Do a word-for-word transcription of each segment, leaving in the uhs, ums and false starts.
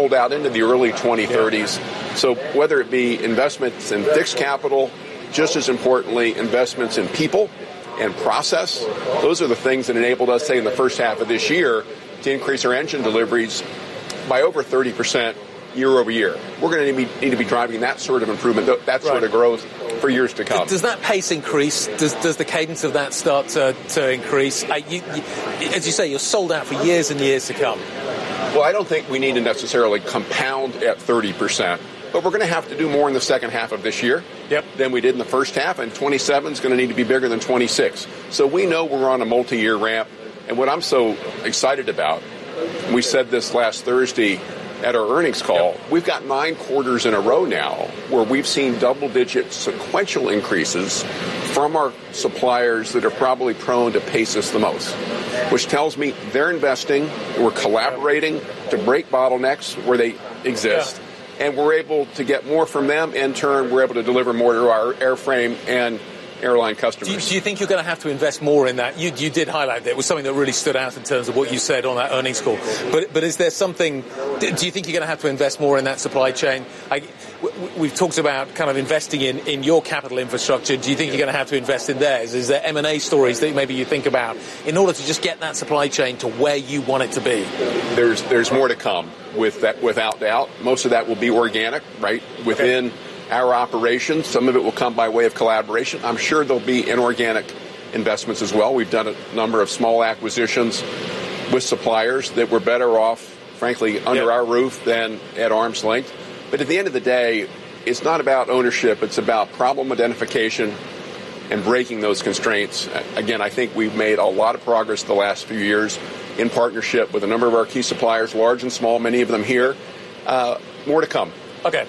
rolled out into the early twenty thirties. So whether it be investments in fixed capital, just as importantly, investments in people and process, those are the things that enabled us, say, in the first half of this year, to increase our engine deliveries by over thirty percent year over year. We're going to need, need to be driving that sort of improvement, that sort right. of growth for years to come. Does that pace increase? Does does the cadence of that start to, to increase? Uh, you, you, as you say, you're sold out for years and years to come. Well, I don't think we need to necessarily compound at thirty percent, but we're going to have to do more in the second half of this year yep. than we did in the first half, and twenty-seven is going to need to be bigger than twenty-six. So we know we're on a multi-year ramp, and what I'm so excited about, we said this last Thursday at our earnings call, yep. we've got nine quarters in a row now where we've seen double-digit sequential increases from our suppliers that are probably prone to pace us the most, which tells me they're investing, we're collaborating to break bottlenecks where they exist, yeah. and we're able to get more from them. In turn, we're able to deliver more to our airframe and airline customers. Do you, do you think you're going to have to invest more in that? You, you did highlight that. It was something that really stood out in terms of what you said on that earnings call. But but is there something, do you think you're going to have to invest more in that supply chain? I, we've talked about kind of investing in, in your capital infrastructure. Do you think you're going to have to invest in theirs? Is there M and A stories that maybe you think about in order to just get that supply chain to where you want it to be? There's there's more to come with that, without doubt. Most of that will be organic, right, within okay. our operations. Some of it will come by way of collaboration. I'm sure there'll be inorganic investments as well. We've done a number of small acquisitions with suppliers that were better off, frankly, under yep. our roof than at arm's length. But at the end of the day, it's not about ownership. It's about problem identification and breaking those constraints. Again, I think we've made a lot of progress the last few years in partnership with a number of our key suppliers, large and small, many of them here. Uh, more to come. Okay.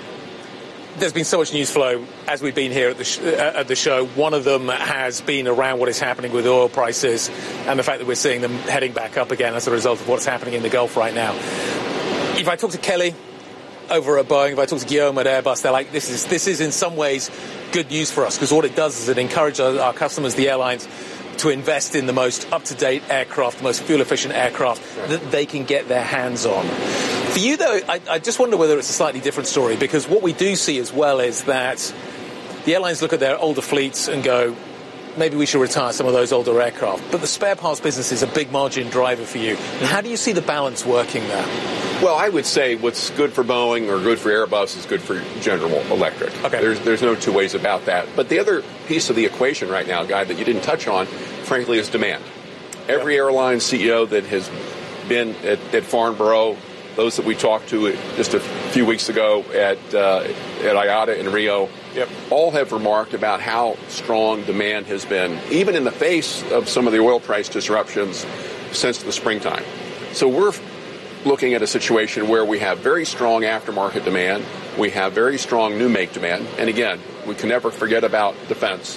There's been so much news flow as we've been here at the, sh- at the show. One of them has been around what is happening with oil prices and the fact that we're seeing them heading back up again as a result of what's happening in the Gulf right now. If I talk to Kelly over at Boeing, if I talk to Guillaume at Airbus, they're like, this is this is in some ways good news for us, because what it does is it encourages our customers, the airlines, to invest in the most up-to-date aircraft, the most fuel-efficient aircraft that they can get their hands on. For you, though, I, I just wonder whether it's a slightly different story, because what we do see as well is that the airlines look at their older fleets and go, maybe we should retire some of those older aircraft. But the spare parts business is a big margin driver for you. And how do you see the balance working there? Well, I would say what's good for Boeing or good for Airbus is good for General Electric. Okay. There's there's no two ways about that. But the other piece of the equation right now, Guy, that you didn't touch on, frankly, is demand. Every yeah. airline C E O that has been at, at Farnborough, those that we talked to just a few weeks ago at uh, at I A T A in Rio, yep. all have remarked about how strong demand has been, even in the face of some of the oil price disruptions since the springtime. So we're looking at a situation where we have very strong aftermarket demand, we have very strong new make demand, and again, we can never forget about defense.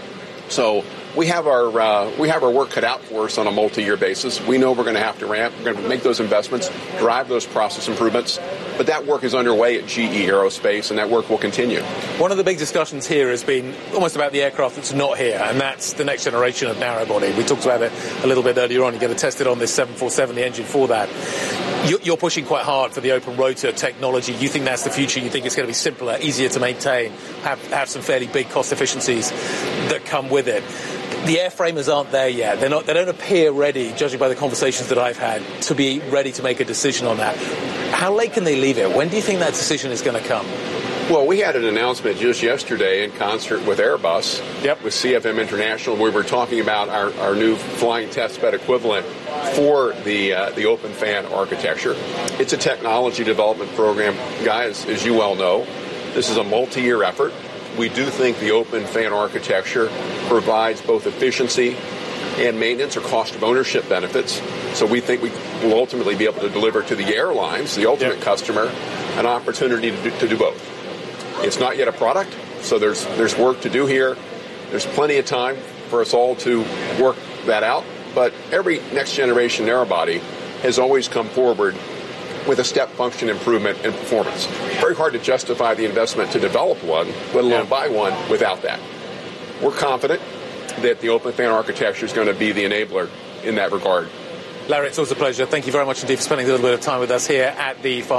So we have our uh, we have our work cut out for us on a multi-year basis. We know we're going to have to ramp. We're going to make those investments, drive those process improvements. But that work is underway at G E Aerospace, and that work will continue. One of the big discussions here has been almost about the aircraft that's not here, and that's the next generation of narrow-body. We talked about it a little bit earlier on. You're going to test it on this seven forty-seven, the engine for that. You're pushing quite hard for the open rotor technology. You think that's the future. You think it's going to be simpler, easier to maintain, have, have some fairly big cost efficiencies that come with it. The airframers aren't there yet. They're not, they don't appear ready, judging by the conversations that I've had, to be ready to make a decision on that. How late can they leave it? When do you think that decision is going to come? Well, we had an announcement just yesterday in concert with Airbus, yep. with C F M International, where we were talking about our, our new flying test bed equivalent for the uh, the open fan architecture. It's a technology development program. Guys, as you well know, this is a multi-year effort. We do think the open fan architecture provides both efficiency and maintenance or cost of ownership benefits. So we think we will ultimately be able to deliver to the airlines, the ultimate yep. customer, an opportunity to do, to do both. It's not yet a product, so there's there's work to do here. There's plenty of time for us all to work that out. But every next generation narrowbody has always come forward with a step function improvement in performance. Very hard to justify the investment to develop one, let alone buy one, without that. We're confident that the open fan architecture is going to be the enabler in that regard. Larry, it's always a pleasure. Thank you very much indeed for spending a little bit of time with us here at the Farm.